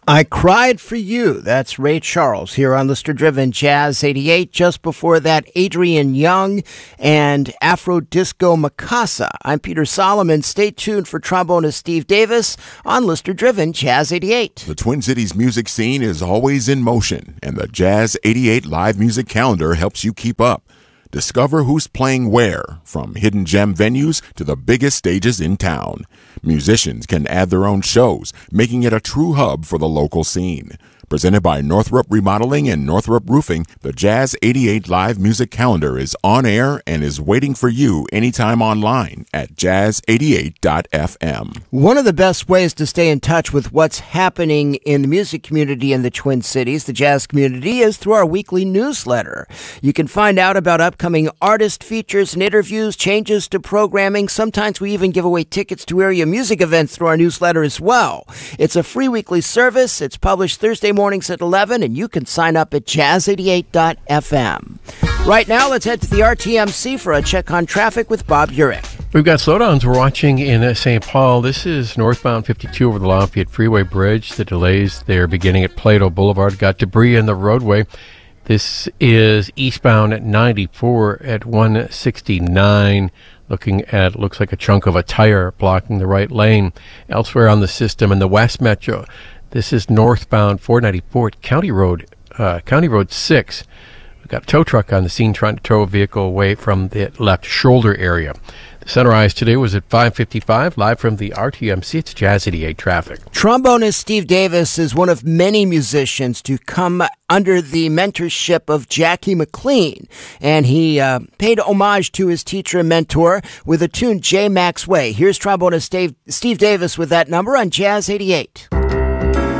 I Cried for You. That's Ray Charles here on Listener Driven Jazz 88. Just before that, Adrian Young and Afro Disco Mikasa. I'm Peter Solomon. Stay tuned for trombonist Steve Davis on Listener Driven Jazz 88. The Twin Cities music scene is always in motion, and the Jazz 88 live music calendar helps you keep up. Discover who's playing where, from hidden gem venues to the biggest stages in town. Musicians can add their own shows, making it a true hub for the local scene. Presented by Northrop Remodeling and Northrop Roofing, the Jazz 88 live music calendar is on air and is waiting for you anytime online at jazz88.fm. One of the best ways to stay in touch with what's happening in the music community in the Twin Cities, the jazz community, is through our weekly newsletter. You can find out about upcoming artist features and interviews, changes to programming. Sometimes we even give away tickets to area music events through our newsletter as well. It's a free weekly service. It's published Thursday mornings at 11, and you can sign up at jazz88.fm. Right now, let's head to the RTMC for a check on traffic with Bob Urich. We've got slowdowns we're watching in St. Paul. This is northbound 52 over the Lafayette Freeway Bridge. The delays there beginning at Plato Boulevard. Got debris in the roadway. This is eastbound at 94 at 169. Looking at, looks like a chunk of a tire blocking the right lane. Elsewhere on the system in the West Metro, this is northbound 494 at County Road 6. We've got a tow truck on the scene trying to tow a vehicle away from the left shoulder area. The sunrise today was at 5:55, live from the RTMC. It's Jazz 88 traffic. Trombonist Steve Davis is one of many musicians to come under the mentorship of Jackie McLean, and he paid homage to his teacher and mentor with the tune J. Max Way. Here's trombonist Steve Davis with that number on Jazz 88.